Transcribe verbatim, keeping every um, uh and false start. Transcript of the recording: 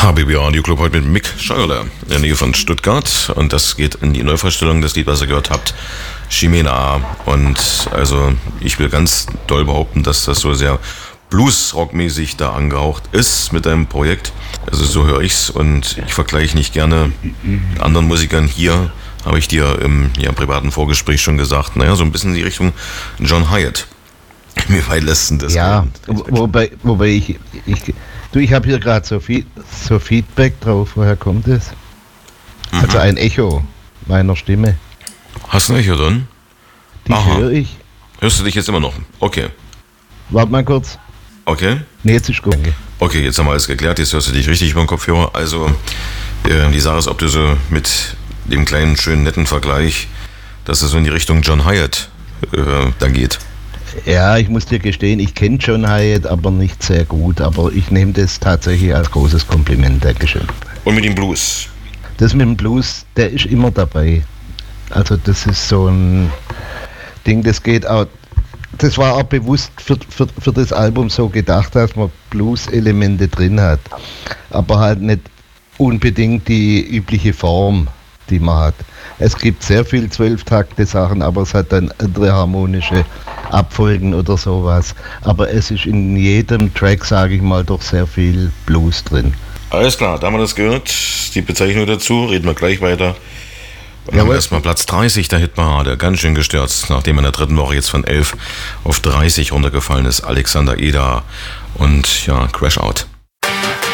H B B Radio Club heute mit Mick Scheuerle in der Nähe von Stuttgart. Und das geht in die Neuvorstellung, das Lied, was ihr gehört habt, Chimena. Und also ich will ganz doll behaupten, dass das so sehr Blues-Rock-mäßig da angehaucht ist mit deinem Projekt. Also so höre ich's und ich vergleiche nicht gerne mit anderen Musikern. Hier habe ich dir im ja, privaten Vorgespräch schon gesagt, naja, so ein bisschen in die Richtung John Hyatt. Mir weit lässt das. Ja, wobei, wobei ich, ich, du, ich habe hier gerade so, viel, so Feedback drauf. Woher kommt es? Mhm. Also ein Echo meiner Stimme. Hast du ein Echo drin? Die höre ich. Hörst du dich jetzt immer noch? Okay. Warte mal kurz. Okay. Nee, jetzt ist gut. Okay, jetzt haben wir alles geklärt. Jetzt hörst du dich richtig über den Kopfhörer. Also, äh, die Sache ist, ob du so mit dem kleinen, schönen, netten Vergleich, dass es so in die Richtung John Hyatt äh, da geht. Ja, ich muss dir gestehen, ich kenne John Hyatt, aber nicht sehr gut. Aber ich nehme das tatsächlich als großes Kompliment. Dankeschön. Und mit dem Blues? Das mit dem Blues, der ist immer dabei. Also das ist so ein Ding, das geht auch. Das war auch bewusst für, für, für das Album so gedacht, dass man Blues-Elemente drin hat. Aber halt nicht unbedingt die übliche Form, die man hat. Es gibt sehr viel Zwölftakte-Sachen, aber es hat dann andere harmonische Abfolgen oder sowas. Aber es ist in jedem Track, sage ich mal, doch sehr viel Blues drin. Alles klar, da haben wir das gehört. Die Bezeichnung dazu, reden wir gleich weiter. Und ja, erstmal Platz dreißig der Hitparade, ganz schön gestürzt, nachdem in der dritten Woche jetzt von elf auf dreißig runtergefallen ist. Alexander Eder und ja, Crash Out.